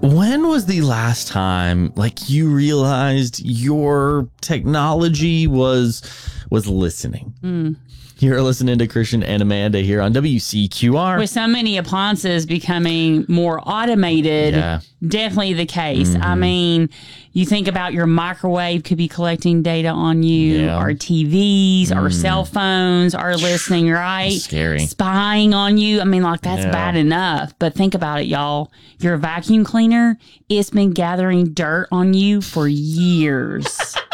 When was the last time you realized your technology was listening? You're listening to Christian and Amanda here on WCQR. With so many appliances becoming more automated, definitely the case. I mean, you think about your microwave could be collecting data on you. Our TVs, our cell phones are listening, right? That's scary. Spying on you. I mean, that's bad enough. But think about it, y'all. Your vacuum cleaner, it's been gathering dirt on you for years.